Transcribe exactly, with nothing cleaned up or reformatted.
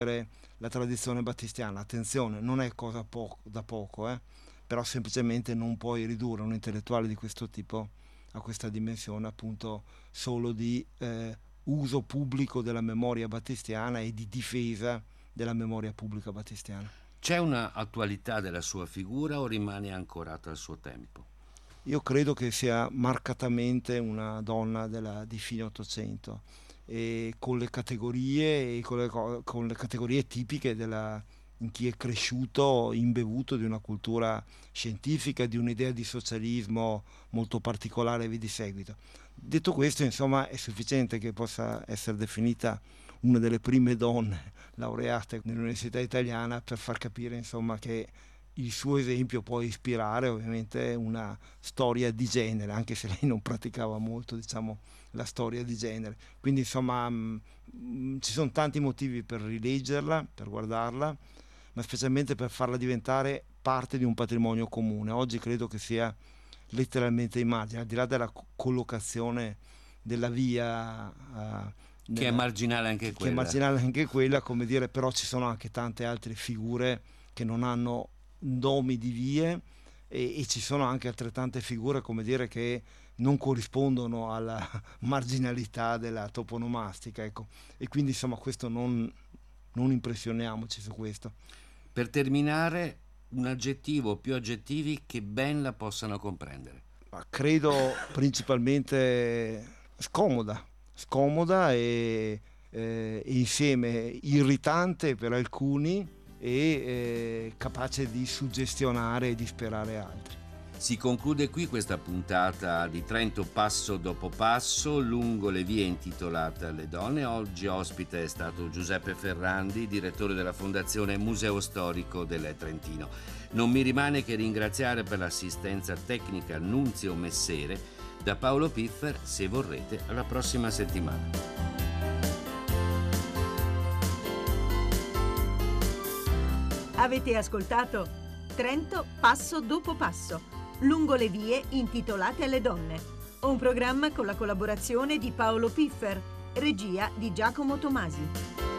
la tradizione battistiana. Attenzione, non è cosa po- da poco, eh? Però semplicemente non puoi ridurre un intellettuale di questo tipo a questa dimensione appunto solo di eh, uso pubblico della memoria battistiana e di difesa della memoria pubblica battistiana. C'è una attualità della sua figura o rimane ancorata al suo tempo? Io credo che sia marcatamente una donna della, di fine Ottocento, e con le categorie e con le, con le categorie tipiche della, in chi è cresciuto imbevuto di una cultura scientifica, di un'idea di socialismo molto particolare e via di seguito. Detto questo, insomma, è sufficiente che possa essere definita una delle prime donne laureate nell'università italiana per far capire, insomma, che il suo esempio può ispirare ovviamente una storia di genere, anche se lei non praticava molto, diciamo, la storia di genere. Quindi insomma mh, mh, ci sono tanti motivi per rileggerla, per guardarla, ma specialmente per farla diventare parte di un patrimonio comune. Oggi credo che sia letteralmente immagine, al di là della co- collocazione della via uh, Che è marginale anche che quella. è marginale anche quella, come dire, però ci sono anche tante altre figure che non hanno nomi di vie e, e ci sono anche altrettante figure, come dire, che non corrispondono alla marginalità della toponomastica, ecco. E quindi insomma questo non, non impressioniamoci su questo. Per terminare, un aggettivo o più aggettivi che ben la possano comprendere. Ma credo principalmente scomoda, scomoda e, eh, e insieme irritante per alcuni e eh, capace di suggestionare e di disperare altri. Si conclude qui questa puntata di Trento passo dopo passo lungo le vie intitolate alle donne. Oggi ospite è stato Giuseppe Ferrandi, direttore della Fondazione Museo Storico del Trentino. Non mi rimane che ringraziare per l'assistenza tecnica Nunzio Messere. Da Paolo Piffer, se vorrete, alla prossima settimana. Avete ascoltato Trento passo dopo passo, lungo le vie intitolate alle donne. Un programma con la collaborazione di Paolo Piffer, regia di Giacomo Tomasi.